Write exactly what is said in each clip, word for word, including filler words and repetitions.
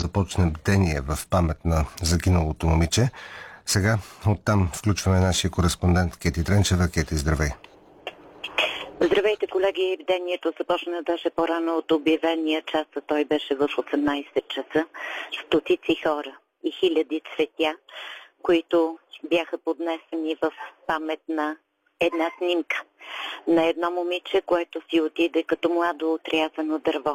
започне бдение в памет на загиналото момиче. Сега оттам включваме нашия кореспондент Кети Тренчева. Кети, здравей! Здравейте, колеги! Бдението започна даже по-рано от обявения час, а той беше в осемнайсет часа. Стотици хора и хиляди цветя, които бяха поднесени в памет на една снимка на едно момиче, което си отиде като младо отрязано дърво.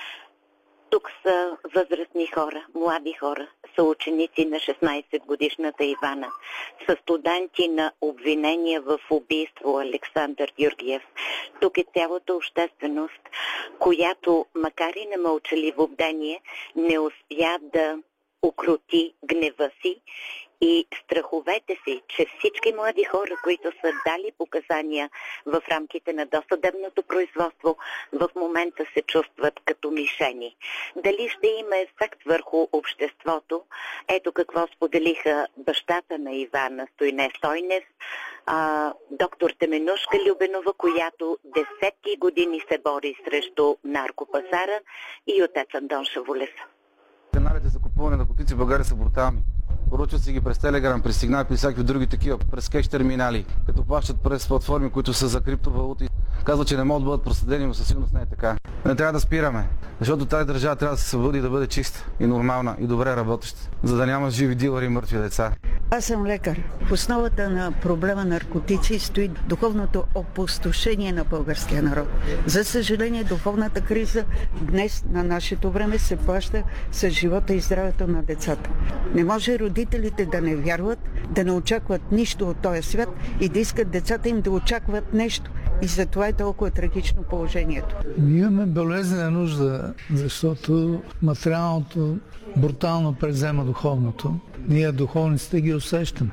Тук са възрастни хора, млади хора, са ученици на шестнайсетгодишната Ивана, са студенти на обвинения в убийство Александър Георгиев. Тук е цялата общественост, която, макар и на мълчаливо бдение, не успя да укроти гнева си и страховете си, че всички млади хора, които са дали показания в рамките на досъдебното производство, в момента се чувстват като мишени. Дали ще има ефект върху обществото? Ето какво споделиха бащата на Ивана, Стойне Стойнев, а, доктор Теменушка Любенова, която десетки години се бори срещу наркопазара, и отец Андон Шавулев. Каналите за купуване на наркотици в България са брутални. Поръчват си ги през Телеграм, през Сигнал, през всякакви други такива, през кеш терминали, като плащат през платформи, които са за криптовалути. Казват, че не могат да бъдат проследени, но със сигурност не е така. Не трябва да спираме, защото тази държава трябва да се събуди, да бъде чиста и нормална и добре работеща, за да няма живи дилъри и мъртви деца. Аз съм лекар. В основата на проблема наркотици стои духовното опустошение на българския народ. За съжаление, духовната криза днес на нашето време се плаща с живота и здравето на децата. Не може родителите да не вярват, да не очакват нищо от този свят и да искат децата им да очакват нещо. И затова е толкова трагично положението. Ние имаме болезнена нужда, защото материалното брутално презема духовното. Ние духовниците ги усещаме.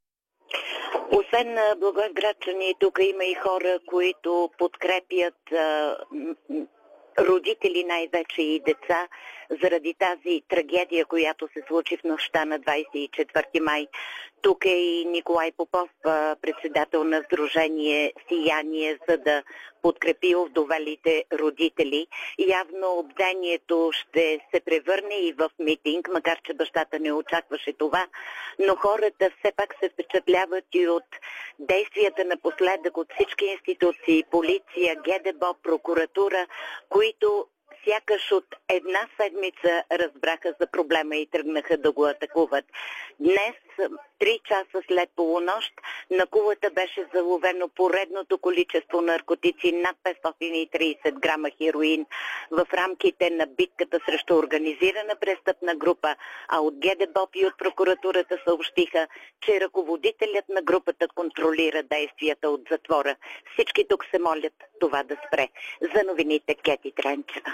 Освен на благоизградчани, тук има и хора, които подкрепят а, родители най-вече и деца заради тази трагедия, която се случи в нощта на двайсет и четвърти май. Тук е и Николай Попов, председател на Сдружение Сияние, за да подкрепи овдовелите родители. Явно бдението ще се превърне и в митинг, макар че бащата не очакваше това, но хората все пак се впечатляват и от действията напоследък от всички институции, полиция, ГДБО, прокуратура, които сякаш от една седмица разбраха за проблема и тръгнаха да го атакуват. Днес, три часа след полунощ, на кулата беше заловено поредното количество наркотици, над петстотин и трийсет грама хероин в рамките на битката срещу организирана престъпна група, а от ГДБОП и от прокуратурата съобщиха, че ръководителят на групата контролира действията от затвора. Всички тук се молят това да спре. За новините Кети Тренчева.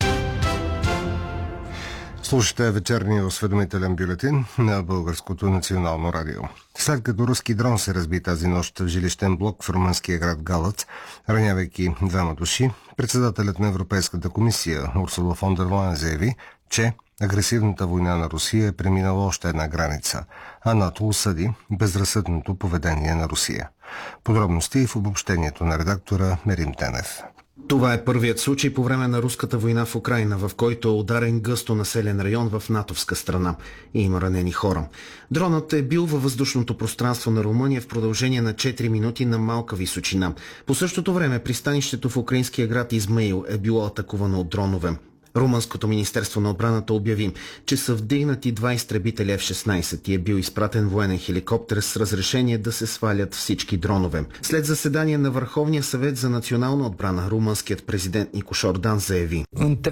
Слушате вечерния осведомителен бюлетин на Българското национално радио. След като руски дрон се разби тази нощ в жилищен блок в румънския град Галац, ранявайки двама души, председателят на Европейската комисия Урсула фон дер Лайен заяви, че агресивната война на Русия е преминала още една граница, а НАТО осъди безразсъдното поведение на Русия. Подробности в обобщението на редактора Мерим Тенев. Това е първият случай по време на руската война в Украйна, в който е ударен гъсто населен район в натовска страна и има ранени хора. Дронът е бил във въздушното пространство на Румъния в продължение на четири минути на малка височина. По същото време пристанището в украинския град Измаил е било атакувано от дронове. Румънското министерство на отбраната обяви, че са вдигнати два изтребители Еф шестнайсет и е бил изпратен военен хеликоптер с разрешение да се свалят всички дронове. След заседание на Върховния съвет за национална отбрана, румънският президент Никош Ордан заяви: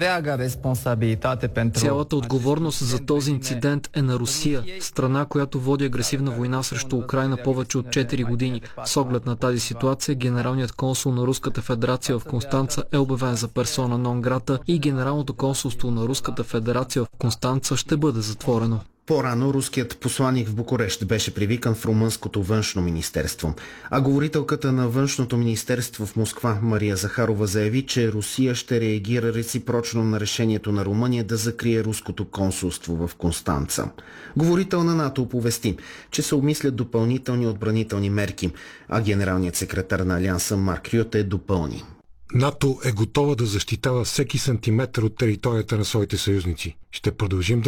Цялата отговорност за този инцидент е на Русия, страна, която води агресивна война срещу Украйна повече от четири години. С оглед на тази ситуация, генералният консул на Руската федерация в Констанца е обявен за персона нон грата и генералното консулство на Руската федерация в Констанца ще бъде затворено. По-рано руският посланик в Букурещ беше привикан в румънското външно министерство. А говорителката на външното министерство в Москва Мария Захарова заяви, че Русия ще реагира реципрочно на решението на Румъния да закрие руското консулство в Констанца. Говорител на НАТО оповести, че се обмислят допълнителни отбранителни мерки, а генералният секретар на Алианса Марк Рюте допълни: НАТО е готова да защитава всеки сантиметър от територията на своите съюзници. Ще продължим да